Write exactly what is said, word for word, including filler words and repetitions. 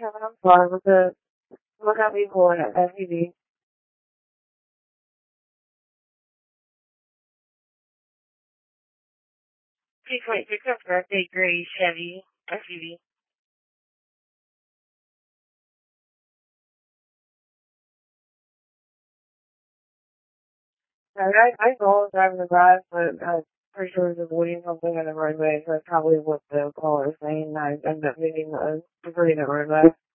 Kevin, I'm fine with it. What got me pulling at S U V? two twenty-six birthday gray Chevy S U V. I, I, I go driving the drive, but I'm pretty sure it was avoiding something in the roadway, so that's probably what the caller is saying. I ended up meeting the, avoiding the roadway.